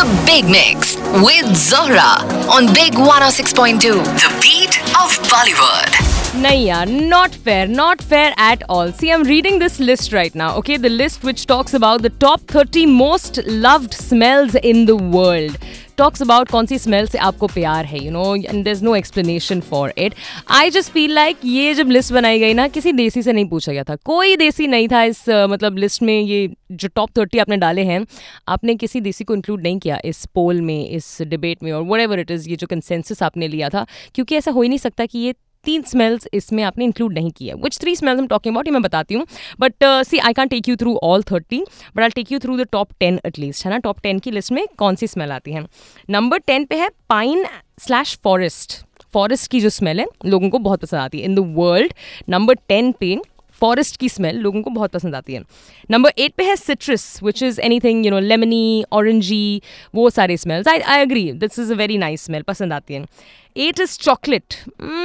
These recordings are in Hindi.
The Big Mix with Zohra on Big 106.2. The beat of Bollywood. नहीं यार, not fair at all. See, I'm reading this list right now, okay? The list which talks about the top 30 most loved smells in the world. Talks about कौन सी स्मेल से आपको प्यार है, you know, and there's no explanation for it. I just feel like ये जब लिस्ट बनाई गई ना, किसी देसी से नहीं पूछा गया था. कोई देसी नहीं था इस मतलब लिस्ट में. ये जो टॉप 30 आपने डाले हैं, आपने किसी देसी को इंक्लूड नहीं किया इस पोल में, इस डिबेट में, और whatever it is, ये जो कंसेंसस आपने लिया था, क्योंकि ऐसा हो ही नहीं सकता कि ये 3 स्मेल्स इसमें आपने इंक्लूड नहीं किया. विच 3 स्मेल्स I'm talking about, ये मैं बताती हूँ. But C, I can take you through all 30, but I take you through the top 10 at least, है ना. टॉप 10 की लिस्ट में कौन सी स्मेल आती है. नंबर 10 पे है पाइन/फॉरेस्ट. फॉरेस्ट की जो स्मेल है लोगों को बहुत पसंद आती है इन द वर्ल्ड. नंबर 10 पे फॉरेस्ट की स्मेल लोगों को बहुत पसंद आती है. नंबर 8 पे है citrus, which is anything, you know, lemony, orangey, वो सारी smells. I agree, this is a very nice smell, पसंद आती है. 8 is chocolate.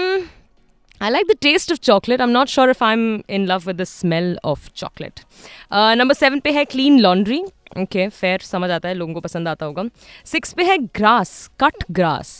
I like the taste of chocolate. I'm not sure if I'm in love with the smell of chocolate. Number 7 पे है clean laundry. Okay, fair, समझ आता है, लोगों को पसंद आता होगा. 6 पे है grass, cut grass.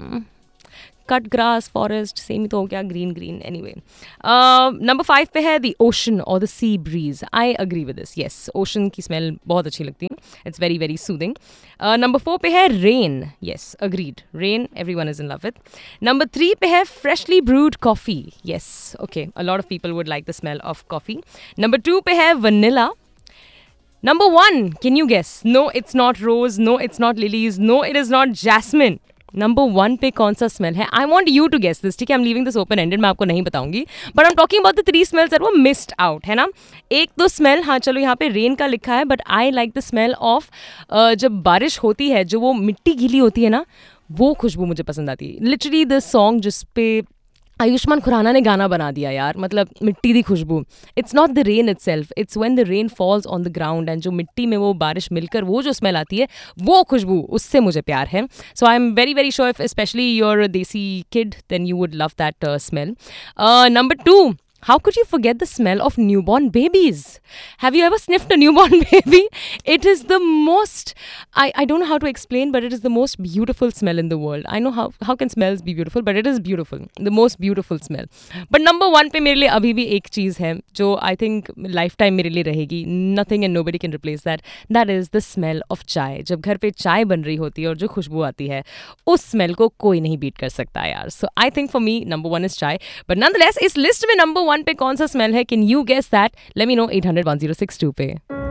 Cut grass, forest, same ही तो हो गया, green, anyway. Number 5 पे है the ocean or the sea breeze. I agree with this, yes. Ocean की smell बहुत अच्छी लगती है. It's very, very soothing. Number 4 पे है rain. Yes, agreed. Rain, everyone is in love with. Number 3 पे है freshly brewed coffee. Yes, okay. A lot of people would like the smell of coffee. Number 2 पे है vanilla. Number 1, can you guess? No, it's not rose. No, it's not lilies. No, it is not jasmine. Number 1 पे कौन सा स्मेल है? I want you to guess this, ठीक है. I am leaving this open ended, मैं आपको नहीं बताऊंगी, but I am talking about the 3 smells that were missed out, है ना. एक दो स्मेल, हाँ चलो, यहाँ पे रेन का लिखा है, but I like the smell of जब बारिश होती है, जो वो मिट्टी गीली होती है ना, वो खुशबू मुझे पसंद आती है. लिटरली द सॉन्ग जिस पे आयुष्मान खुराना ने गाना बना दिया यार, मतलब मिट्टी दी खुशबू. It's not the rain itself, it's when the rain falls on the ground and जो मिट्टी में वो बारिश मिलकर वो जो स्मेल आती है, वो खुशबू, उससे मुझे प्यार है. सो I am very very sure if specially your देसी kid, then you would love that smell. Number 2, how could you forget the smell of newborn babies? Have you ever sniffed a newborn baby? It is the most, I don't know how to explain, but it is the most beautiful smell in the world. I know how can smells be beautiful, but it is beautiful. The most beautiful smell. But number 1 पे मेरे लिए अभी भी एक चीज़ है जो I think lifetime मेरे लिए रहेगी. Nothing and nobody can replace that. That is the smell of चाय. जब घर पे चाय बन रही होती है और जो खुशबू आती है, उस स्मेल को कोई नहीं बीट कर सकता यार. So I think for me number 1 is चाय. But nonetheless, इस लिस्ट में number 1 पे कौन सा स्मेल है? Can you guess that? Let me know 800-1062 पे.